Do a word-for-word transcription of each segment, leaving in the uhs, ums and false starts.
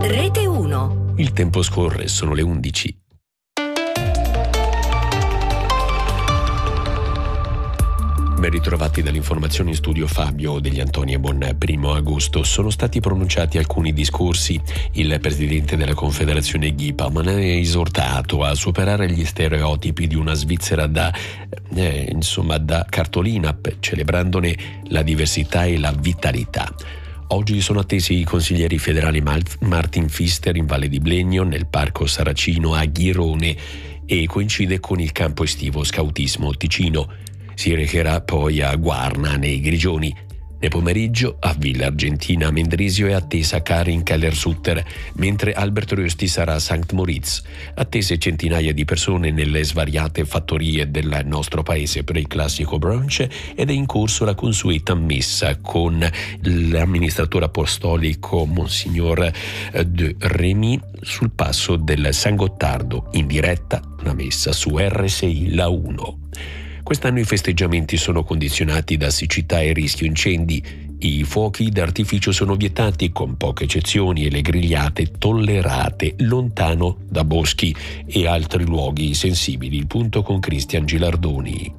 Rete uno. Il tempo scorre, sono le undici. Ben ritrovati dall'informazione in studio Fabio Degli Antoni e buon primo agosto. Sono stati pronunciati alcuni discorsi. Il presidente della Confederazione G I P A M ha esortato a superare gli stereotipi di una Svizzera da, eh, insomma, da cartolina, celebrandone la diversità e la vitalità. Oggi sono attesi i consiglieri federali Martin Pfister in Valle di Blegno, nel Parco Saracino a Ghirone, e coincide con il campo estivo Scautismo Ticino. Si recherà poi a Guarna, nei Grigioni. Nel pomeriggio a Villa Argentina a Mendrisio è attesa Karin Keller-Sutter, mentre Albert Rösti sarà a Sankt Moritz. Attese centinaia di persone nelle svariate fattorie del nostro paese per il classico brunch ed è in corso la consueta messa con l'amministratore apostolico Monsignor de Remy sul passo del San Gottardo, in diretta una messa su R S I La uno. Quest'anno i festeggiamenti sono condizionati da siccità e rischio incendi. I fuochi d'artificio sono vietati con poche eccezioni e le grigliate tollerate lontano da boschi e altri luoghi sensibili. Il punto con Cristian Gilardoni.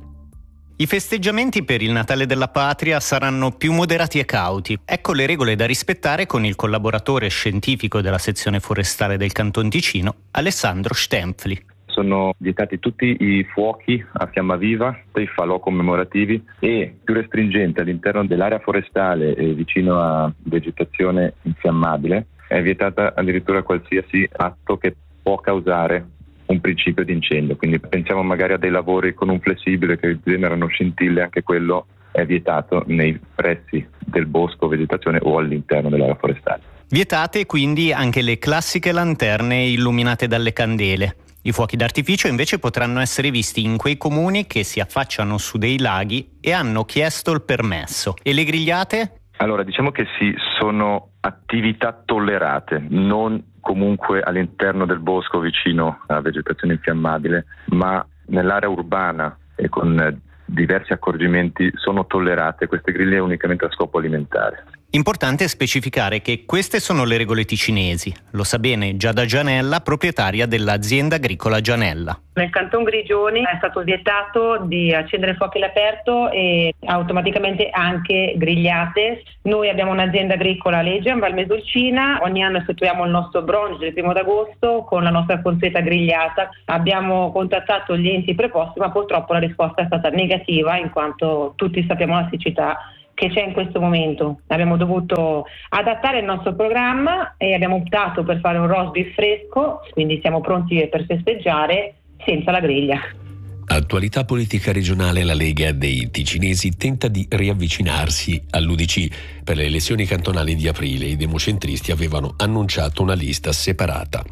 I festeggiamenti per il Natale della Patria saranno più moderati e cauti. Ecco le regole da rispettare con il collaboratore scientifico della sezione forestale del Canton Ticino, Alessandro Stempfli. Sono vietati tutti i fuochi a fiamma viva, i falò commemorativi, e più restringente all'interno dell'area forestale e vicino a vegetazione infiammabile è vietata addirittura qualsiasi atto che può causare un principio di incendio. Quindi pensiamo magari a dei lavori con un flessibile che generano scintille, anche quello è vietato nei pressi del bosco, vegetazione o all'interno dell'area forestale. Vietate quindi anche le classiche lanterne illuminate dalle candele. I fuochi d'artificio invece potranno essere visti in quei comuni che si affacciano su dei laghi e hanno chiesto il permesso. E le grigliate? Allora, diciamo che sì, sono attività tollerate, non comunque all'interno del bosco vicino a vegetazione infiammabile, ma nell'area urbana e con diversi accorgimenti sono tollerate queste griglie unicamente a scopo alimentare. Importante specificare che queste sono le regole ticinesi. Lo sa bene Giada Gianella, proprietaria dell'azienda agricola Gianella. Nel Canton Grigioni è stato vietato di accendere fuochi all'aperto e automaticamente anche grigliate. Noi abbiamo un'azienda agricola Legian, Valmesolcina. Ogni anno effettuiamo il nostro brunch del primo d'agosto con la nostra consueta grigliata. Abbiamo contattato gli enti preposti, ma purtroppo la risposta è stata negativa, in quanto tutti sappiamo la siccità che c'è in questo momento. Abbiamo dovuto adattare il nostro programma e abbiamo optato per fare un roast beef fresco, quindi siamo pronti per festeggiare senza la griglia. Attualità politica regionale. La Lega dei Ticinesi tenta di riavvicinarsi all'U D C. Per le elezioni cantonali di aprile i democentristi avevano annunciato una lista separata.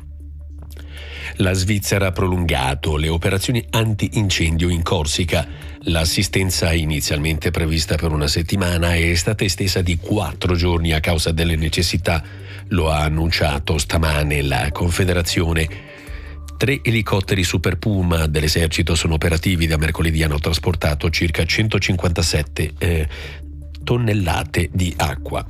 La Svizzera ha prolungato le operazioni anti-incendio in Corsica. L'assistenza inizialmente prevista per una settimana è stata estesa di quattro giorni a causa delle necessità. Lo ha annunciato stamane la Confederazione. Tre elicotteri Super Puma dell'esercito sono operativi. Da mercoledì hanno trasportato circa centocinquantasette eh, tonnellate di acqua.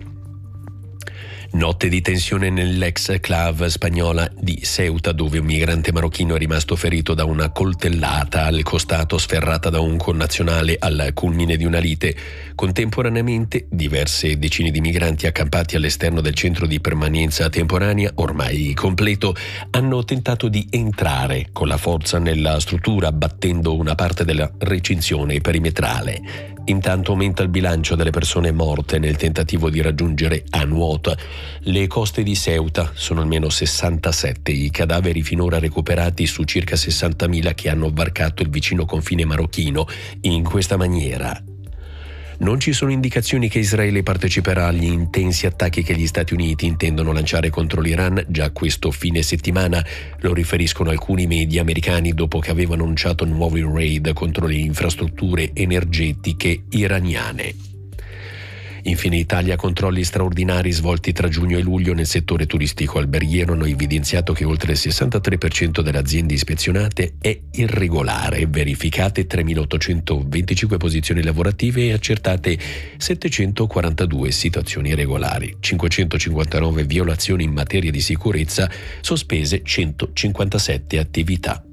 Notte di tensione nell'ex clave spagnola di Ceuta, dove un migrante marocchino è rimasto ferito da una coltellata al costato sferrata da un connazionale al culmine di una lite. Contemporaneamente diverse decine di migranti accampati all'esterno del centro di permanenza temporanea, ormai completo, hanno tentato di entrare con la forza nella struttura, abbattendo una parte della recinzione perimetrale. Intanto aumenta il bilancio delle persone morte nel tentativo di raggiungere a nuoto le coste di Ceuta. Sono almeno sessantasette i cadaveri finora recuperati su circa sessantamila che hanno varcato il vicino confine marocchino in questa maniera. Non ci sono indicazioni che Israele parteciperà agli intensi attacchi che gli Stati Uniti intendono lanciare contro l'Iran già questo fine settimana. Lo riferiscono alcuni media americani dopo che avevano annunciato nuovi raid contro le infrastrutture energetiche iraniane. Infine Italia, controlli straordinari svolti tra giugno e luglio nel settore turistico alberghiero hanno evidenziato che oltre il sessantatré per cento delle aziende ispezionate è irregolare, verificate tremilaottocentoventicinque posizioni lavorative e accertate settecentoquarantadue situazioni irregolari, cinquecentocinquantanove violazioni in materia di sicurezza, sospese centocinquantasette attività.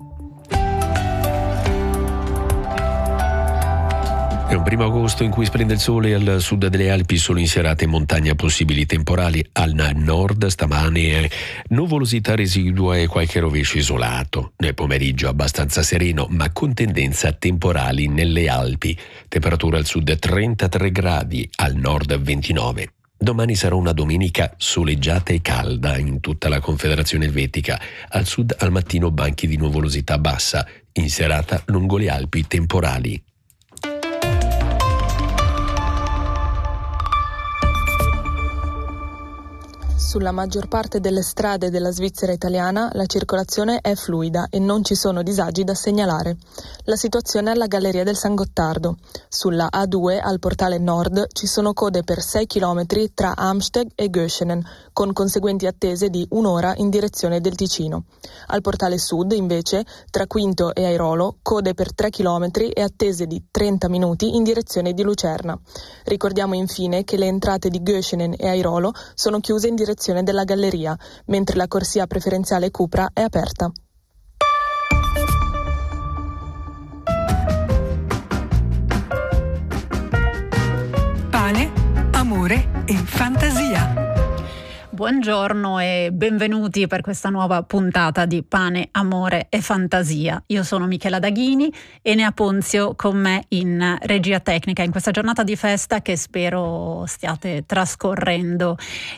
È un primo agosto in cui splende il sole al sud delle Alpi, solo in serata in montagna possibili temporali. Al nord stamane nuvolosità residua e qualche rovescio isolato. Nel pomeriggio abbastanza sereno, ma con tendenza a temporali nelle Alpi. Temperatura al sud trentatré gradi, al nord ventinove. Domani sarà una domenica soleggiata e calda in tutta la Confederazione Elvetica. Al sud al mattino banchi di nuvolosità bassa, in serata lungo le Alpi temporali. Sulla maggior parte delle strade della Svizzera italiana la circolazione è fluida e non ci sono disagi da segnalare. La situazione è alla Galleria del San Gottardo. Sulla A due al portale nord ci sono code per sei chilometri tra Amsteg e Göschenen, con conseguenti attese di un'ora in direzione del Ticino. Al portale sud, invece, tra Quinto e Airolo, code per tre chilometri e attese di trenta minuti in direzione di Lucerna. Ricordiamo infine che le entrate di Göschenen e Airolo sono chiuse in direzione della galleria, mentre la corsia preferenziale Cupra è aperta. Pane, amore e fantasia. Buongiorno e benvenuti per questa nuova puntata di Pane, Amore e Fantasia. Io sono Michela Daghini e Enea Ponzio con me in regia tecnica in questa giornata di festa che spero stiate trascorrendo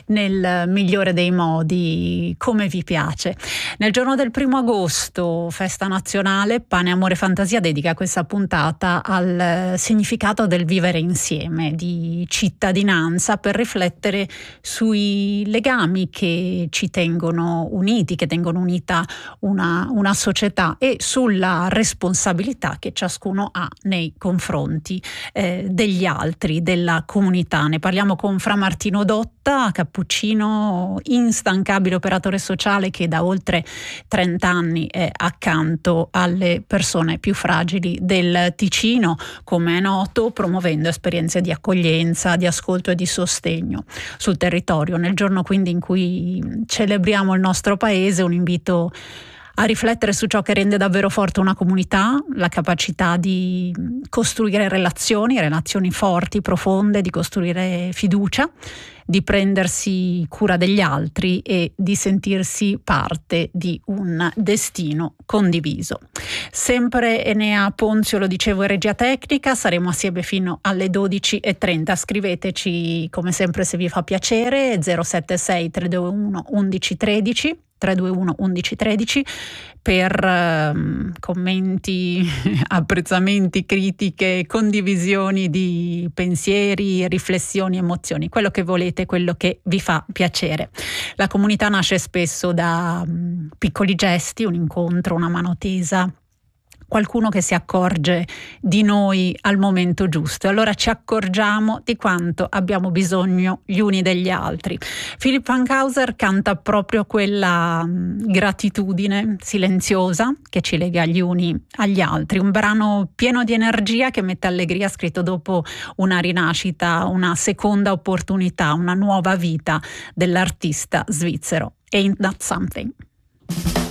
nel migliore dei modi, come vi piace. Nel giorno del primo agosto, festa nazionale, Pane, Amore e Fantasia dedica questa puntata al significato del vivere insieme, di cittadinanza, per riflettere sui legami che ci tengono uniti, che tengono unita una, una società e sulla responsabilità che ciascuno ha nei confronti eh, degli altri, della comunità. Ne parliamo con Fra Martino Dotta, cappuccino, instancabile operatore sociale che da oltre trenta anni è accanto alle persone più fragili del Ticino, come è noto, promuovendo esperienze di accoglienza, di ascolto e di sostegno sul territorio. Nel giorno quindi in cui celebriamo il nostro paese, un invito a riflettere su ciò che rende davvero forte una comunità, la capacità di costruire relazioni, relazioni forti, profonde, di costruire fiducia, di prendersi cura degli altri e di sentirsi parte di un destino condiviso. Sempre Enea Ponzio, lo dicevo, in regia tecnica, saremo assieme fino alle dodici e trenta. Scriveteci come sempre se vi fa piacere, zero sette sei tre due uno undici tredici tre due uno undici tredici per um, commenti, apprezzamenti, critiche, condivisioni di pensieri, riflessioni, emozioni, quello che volete, quello che vi fa piacere. La comunità nasce spesso da um, piccoli gesti, un incontro, una mano tesa, qualcuno che si accorge di noi al momento giusto. Allora ci accorgiamo di quanto abbiamo bisogno gli uni degli altri. Philipp Fankhauser canta proprio quella gratitudine silenziosa che ci lega gli uni agli altri. Un brano pieno di energia che mette allegria, scritto dopo una rinascita, una seconda opportunità, una nuova vita dell'artista svizzero. Ain't That Something?